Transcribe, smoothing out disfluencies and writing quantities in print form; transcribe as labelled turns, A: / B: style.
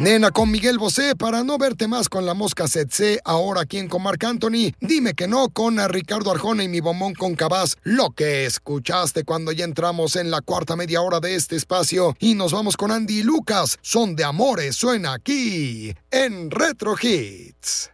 A: Nena con Miguel Bosé, para no verte más con la mosca Setse, ahora aquí en con Marc Anthony. Dime que no con Ricardo Arjona y Mi Bombón con Cabás. Lo que escuchaste cuando ya entramos en la cuarta media hora de este espacio. Y nos vamos con Andy y Lucas. Son de Amores, suena aquí en Retro Hits.